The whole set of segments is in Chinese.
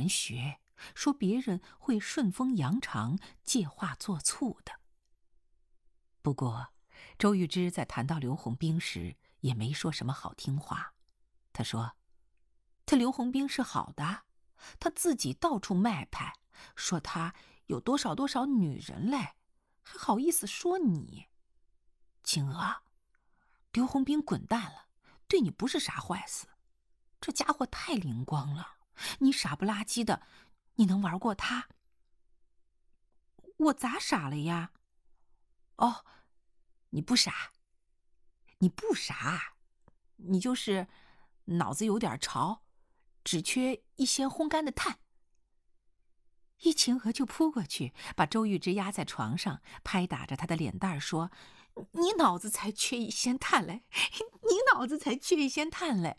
人学，说别人会顺风扬长、借话作醋的。不过，周玉芝在谈到刘洪兵时，也没说什么好听话。她说：“他刘洪兵是好的，他自己到处卖派，说他有多少多少女人嘞，还好意思说你。青娥，刘洪兵滚蛋了，对你不是啥坏事。这家伙太灵光了，你傻不拉几的，你能玩过他？”“我咋傻了呀？”“哦，你不傻，你不傻，你就是脑子有点潮，只缺一些烘干的炭。”一晴娥就扑过去，把周玉芝压在床上，拍打着她的脸蛋说：“你脑子才缺一些炭嘞，你脑子才缺一些炭嘞。”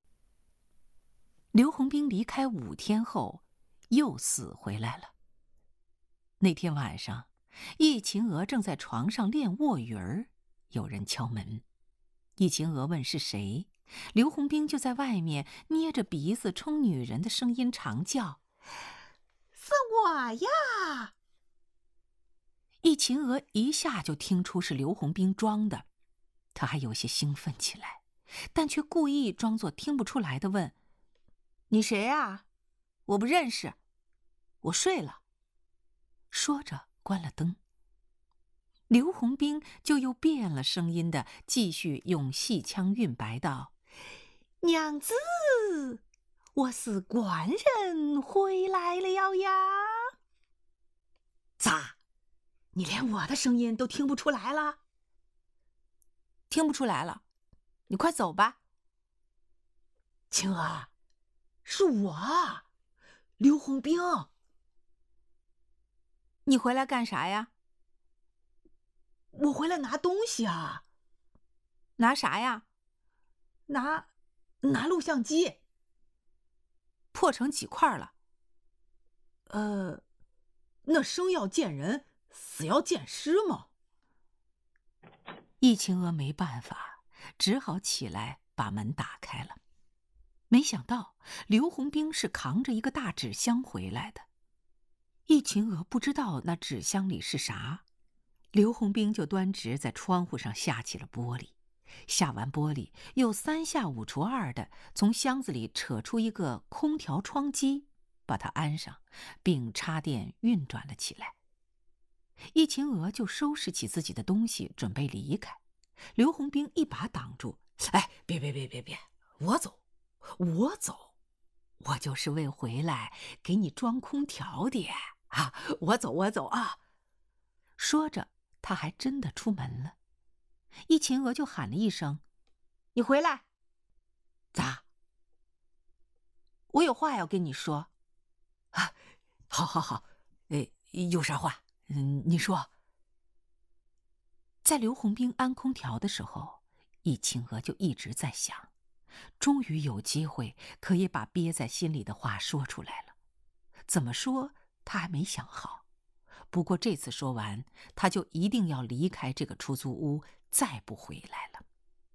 刘洪兵离开5天后，又死回来了。那天晚上，易晴娥正在床上练卧鱼儿，有人敲门。易晴娥问是谁，刘洪兵就在外面捏着鼻子冲女人的声音长叫：“是我呀！”易晴娥一下就听出是刘洪兵装的，她还有些兴奋起来，但却故意装作听不出来的问：“你谁啊？我不认识，我睡了。”说着关了灯。刘洪兵就又变了声音的继续用戏腔韵白道：“娘子，我是官人回来了呀！”“咋？你连我的声音都听不出来了？”“听不出来了，你快走吧。”“晴儿，是我，刘洪兵。”“你回来干啥呀？”“我回来拿东西啊。”“拿啥呀？”“拿录像机。”“破成几块了？”“那生要见人，死要见尸嘛。”易晴娥没办法，只好起来把门打开了。没想到刘洪兵是扛着一个大纸箱回来的。易晴娥不知道那纸箱里是啥，刘洪兵就端直在窗户上下起了玻璃，下完玻璃又3下5除2的从箱子里扯出一个空调窗机，把它安上，并插电运转了起来。易晴娥就收拾起自己的东西准备离开，刘洪兵一把挡住：“哎，别，我走，我就是为回来给你装空调的啊，我走啊！”说着他还真的出门了。易晴娥就喊了一声：“你回来！”“咋？”“我有话要跟你说。”“啊，好，有啥话？你说。”在刘洪兵安空调的时候，易晴娥就一直在想，终于有机会可以把憋在心里的话说出来了。怎么说她还没想好，不过这次说完，她就一定要离开这个出租屋，再不回来了。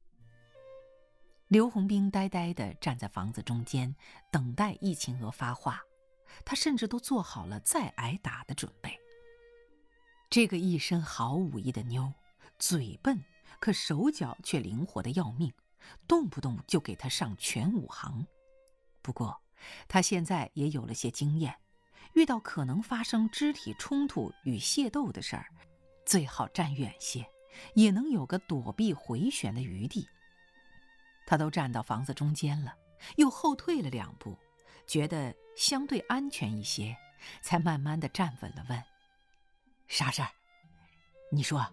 刘洪兵呆呆地站在房子中间，等待易晴娥发话，他甚至都做好了再挨打的准备。这个一身好武艺的妞，嘴笨，可手脚却灵活得要命，动不动就给她上全武行。不过她现在也有了些经验，遇到可能发生肢体冲突与械斗的事儿，最好站远些，也能有个躲避回旋的余地。她都站到房子中间了，又后退了2步，觉得相对安全一些，才慢慢地站稳了，问：“啥事儿？你说。”“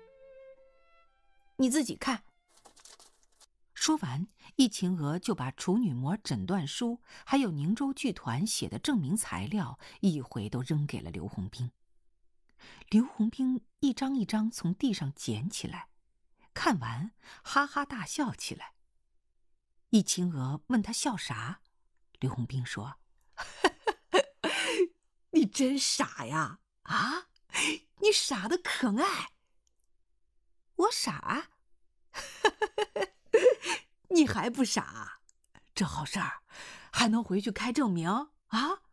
你自己看。”说完，易晴娥就把处女膜诊断书还有宁州剧团写的证明材料一回都扔给了刘洪兵。刘洪兵一张一张从地上捡起来，看完哈哈大笑起来。易晴娥问他笑啥，刘洪兵说：“你真傻呀！啊，你傻得可爱。”“我傻？你还不傻？这好事儿还能回去开证明啊？